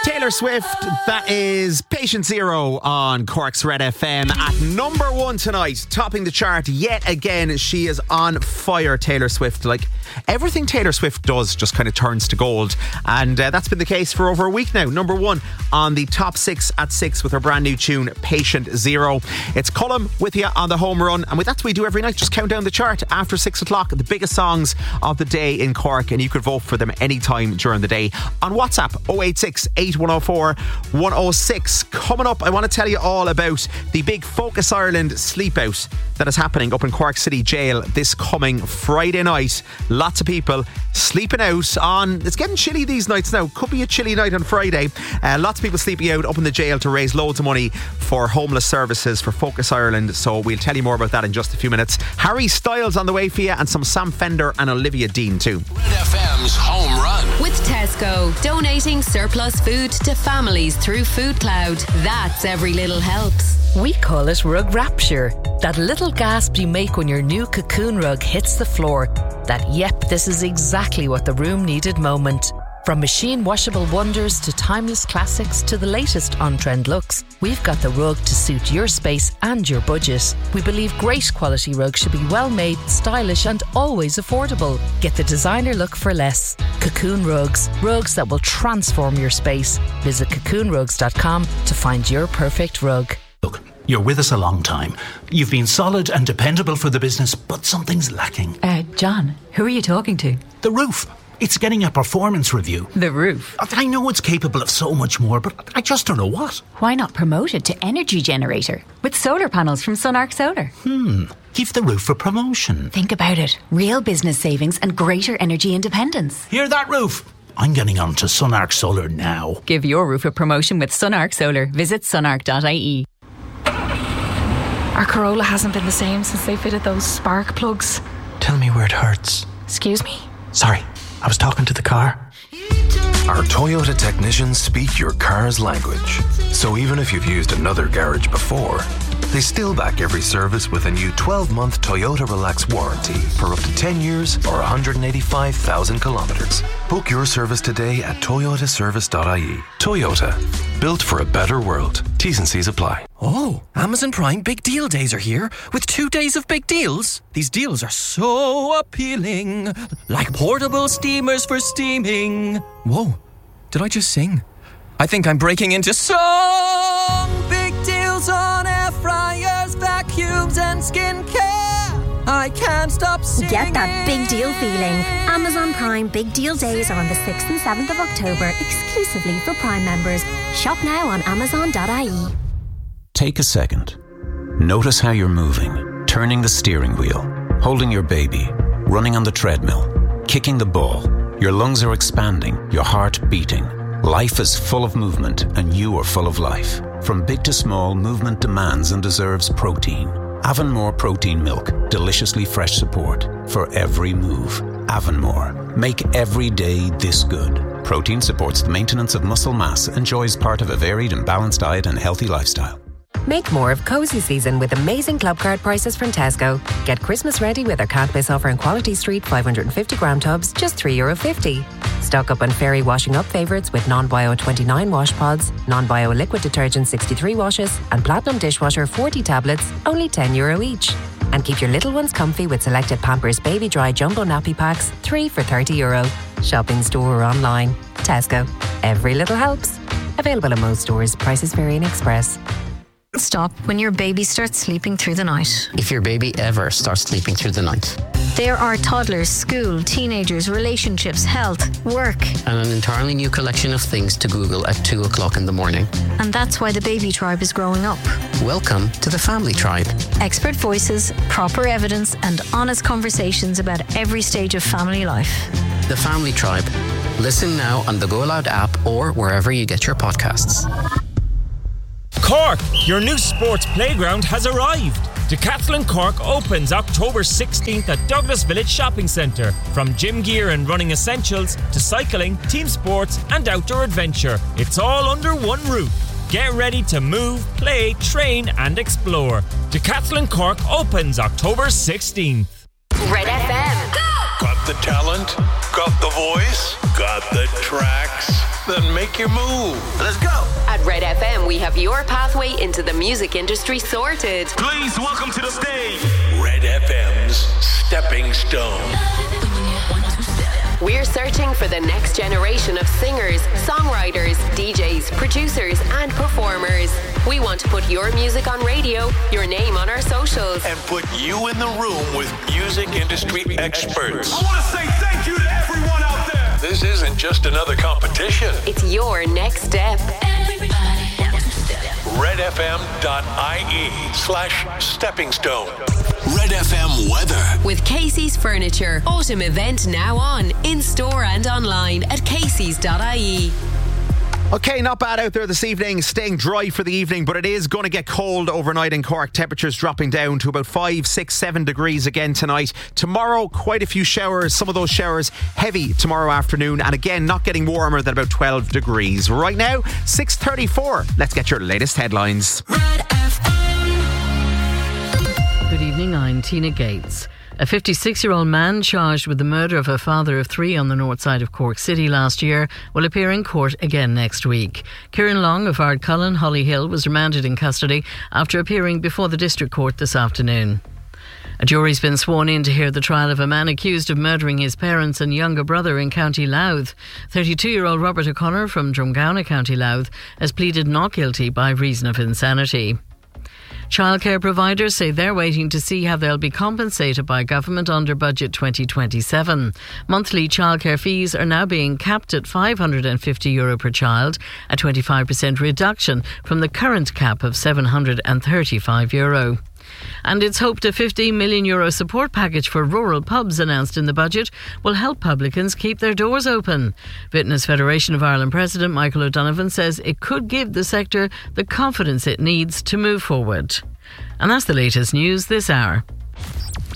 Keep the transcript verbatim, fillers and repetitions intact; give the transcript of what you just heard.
Taylor Swift, that is Patient Zero on Cork's Red F M at number one tonight, topping the chart yet again. She is on fire, Taylor Swift. Like, everything Taylor Swift does just kind of turns to gold, and uh, that's been the case for over a week now. Number one on the top six at six with her brand new tune Patient Zero. It's Cullum with you on the home run, and with that we do every night, just count down the chart after six o'clock, the biggest songs of the day in Cork, and you could vote for them anytime during the day on WhatsApp oh eight six, eight one oh four, one oh six. Coming up, I want to tell you all about the big Focus Ireland sleep out that is happening up in Cork City Jail this coming Friday night. Lots of people sleeping out on, it's getting chilly these nights now, could be a chilly night on Friday. Uh, lots of people sleeping out up in the jail to raise loads of money for homeless services for Focus Ireland, so we'll tell you more about that in just a few minutes. Harry Styles on the way for you, and some Sam Fender and Olivia Dean too. Red F M's Home Run with Tesco, donating surplus food to families through Food Cloud. That's every little helps. We call it rug rapture. That little gasp you make when your new Cocoon rug hits the floor. That, yep, this is exactly what the room needed moment. From machine washable wonders to timeless classics to the latest on-trend looks, we've got the rug to suit your space and your budget. We believe great quality rugs should be well made, stylish and always affordable. Get the designer look for less. Cocoon Rugs. Rugs that will transform your space. Visit cocoon rugs dot com to find your perfect rug. Look, you're with us a long time. You've been solid and dependable for the business, but something's lacking. Uh, John, who are you talking to? The roof. It's getting a performance review. The roof? I know it's capable of so much more, but I just don't know what. Why not promote it to energy generator with solar panels from Sunark Solar? Hmm. Give the roof a promotion. Think about it. Real business savings and greater energy independence. Hear that, roof? I'm getting on to Sunark Solar now. Give your roof a promotion with Sunark Solar. Visit sunark dot I E. Our Corolla hasn't been the same since they fitted those spark plugs. Tell me where it hurts. Excuse me? Sorry, I was talking to the car. Our Toyota technicians speak your car's language. So even if you've used another garage before, they still back every service with a new twelve-month Toyota Relax warranty for up to ten years or one hundred eighty-five thousand kilometres. Book your service today at toyota service dot I E. Toyota, built for a better world. T's and C's apply. Oh, Amazon Prime Big Deal Days are here with two days of big deals. These deals are so appealing, like portable steamers for steaming. Whoa, did I just sing? I think I'm breaking into song. Big deals on air fryers, vacuums and skincare. I can't stop singing. Get that big deal feeling. Amazon Prime Big Deal Days are on the sixth and seventh of October, exclusively for Prime members. Shop now on amazon dot I E. Take a second. Notice how you're moving, turning the steering wheel, holding your baby, running on the treadmill, kicking the ball. Your lungs are expanding, your heart beating. Life is full of movement, and you are full of life. From big to small, movement demands and deserves protein. Avonmore Protein Milk, deliciously fresh support for every move. Avonmore, make every day this good. Protein supports the maintenance of muscle mass, enjoys part of a varied and balanced diet and healthy lifestyle. Make more of cozy season with amazing club card prices from Tesco. Get Christmas ready with our can't miss offer in Quality Street five hundred fifty gram tubs, just three euro fifty. Stock up on Fairy washing up favourites with non-bio twenty-nine wash pods, non-bio liquid detergent sixty-three washes, and Platinum dishwasher forty tablets, only ten euro each. And keep your little ones comfy with selected Pampers Baby Dry Jumbo Nappy Packs, three for thirty euro. Shop in store or online. Tesco. Every little helps. Available in most stores. Prices vary in Express. Stop when your baby starts sleeping through the night. If your baby ever starts sleeping through the night. There are toddlers, school, teenagers, relationships, health, work. And an entirely new collection of things to Google at two o'clock in the morning. And that's why the Baby Tribe is growing up. Welcome to the Family Tribe. Expert voices, proper evidence, and honest conversations about every stage of family life. The Family Tribe. Listen now on the Go Loud app or wherever you get your podcasts. Cork, your new sports playground has arrived. Decathlon Cork opens October sixteenth at Douglas Village Shopping Centre. From gym gear and running essentials to cycling, team sports and outdoor adventure, it's all under one roof. Get ready to move, play, train and explore. Decathlon Cork opens October sixteenth. Red F M. Go! the talent? Got the voice? Got the tracks? Then make your move. Let's go. At Red F M, we have your pathway into the music industry sorted. Please welcome to the stage Red F M's Stepping Stone. We're searching for the next generation of singers, songwriters, D Js, producers, and performers. We want to put your music on radio, your name on our socials, and put you in the room with music industry experts. I want to say thank you to everyone out there. This isn't just another competition. It's your next step. redfm.ie slash stepping stone. Red F M weather. With Casey's Furniture. Autumn event now on. In store and online at caseys dot I E. Okay, not bad out there this evening. Staying dry for the evening, but it is going to get cold overnight in Cork. Temperatures dropping down to about five, six, seven degrees again tonight. Tomorrow, quite a few showers. Some of those showers heavy tomorrow afternoon. And again, not getting warmer than about twelve degrees. Right now, six thirty-four. Let's get your latest headlines. Good evening, I'm Tina Gates. A fifty-six-year-old man charged with the murder of a father of three on the north side of Cork City last year will appear in court again next week. Kieran Long of Ardcullen, Hollyhill, was remanded in custody after appearing before the district court this afternoon. A jury's been sworn in to hear the trial of a man accused of murdering his parents and younger brother in County Louth. thirty-two-year-old Robert O'Connor from Drumgowna, County Louth, has pleaded not guilty by reason of insanity. Childcare providers say they're waiting to see how they'll be compensated by government under budget twenty twenty-seven. Monthly childcare fees are now being capped at five hundred fifty euro per child, a twenty-five percent reduction from the current cap of seven hundred thirty-five euro. And it's hoped a fifteen million euro support package for rural pubs announced in the budget will help publicans keep their doors open. Vintners Federation of Ireland President Michael O'Donovan says it could give the sector the confidence it needs to move forward. And that's the latest news this hour.